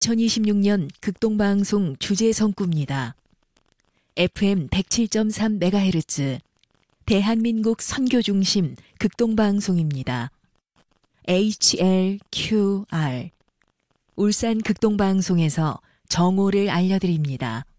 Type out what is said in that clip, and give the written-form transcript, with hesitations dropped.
2026년 극동방송 주제 성구입니다. FM 107.3MHz 대한민국 선교중심 극동방송입니다. HLQR 울산 극동방송에서 정오를 알려드립니다.